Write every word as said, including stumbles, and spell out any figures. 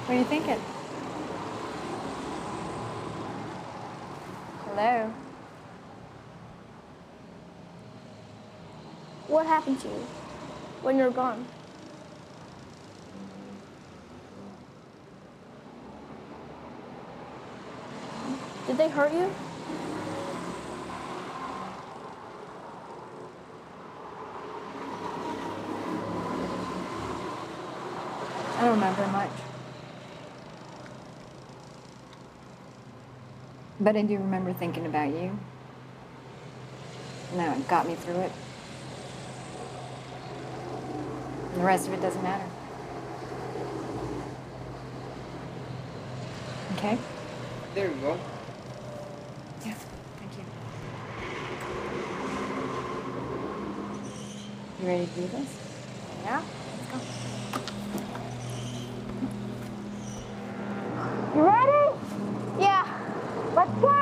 What are you thinking? Hello? What happened to you when you're gone? Did they hurt you? I don't remember much. But I do remember thinking about you. Now it got me through it. And the rest of it doesn't matter. Okay? There we go. Yeah, thank you. You ready to do this? Yeah? Let's go. You ready? Yeah. Let's go!